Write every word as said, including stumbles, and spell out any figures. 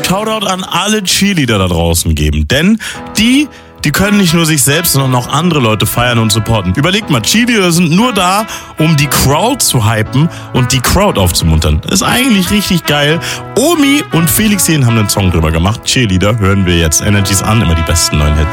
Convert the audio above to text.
Shoutout an alle Cheerleader da draußen geben. Denn die, die können nicht nur sich selbst, sondern auch andere Leute feiern und supporten. Überlegt mal, Cheerleader sind nur da, um die Crowd zu hypen und die Crowd aufzumuntern. Das ist eigentlich richtig geil. Omi und Felix Jähn haben einen Song drüber gemacht. Cheerleader hören wir jetzt. Energies an, immer die besten neuen Hits.